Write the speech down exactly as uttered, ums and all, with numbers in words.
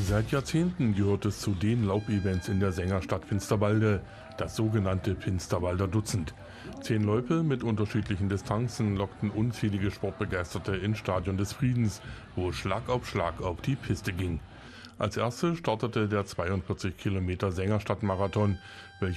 Seit Jahrzehnten gehört es zu den Laufevents in der Sängerstadt Finsterwalde, das sogenannte Finsterwalder Dutzend. Zehn Läufe mit unterschiedlichen Distanzen lockten unzählige Sportbegeisterte ins Stadion des Friedens, wo Schlag auf Schlag auf die Piste ging. Als erste startete der zweiundvierzig Kilometer Sängerstadt-Marathon, welcher